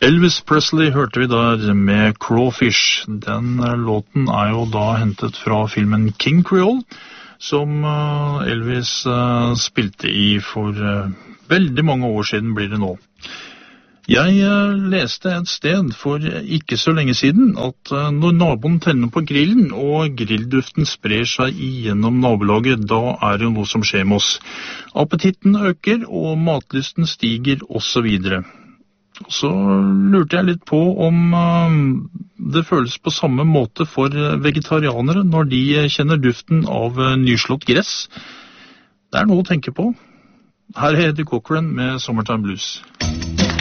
Elvis Presley hørte vi der med Crawfish. Den låten jo da hentet fra filmen King Creole, som Elvis spilte i for veldig mange år siden blir det nå. Jeg leste et sted for ikke så lenge siden at når naboen tenner på grillen og grillduften sprer seg igjennom nabolaget, da det jo noe som skjer med oss. Appetitten øker og matlysten stiger og så videre. Så lurte jeg litt på om det føles på samme måte for vegetarianere når de kjenner duften av nyslått gress. Det noe å tenke på. Her Eddie Cochran med Summertime Blues.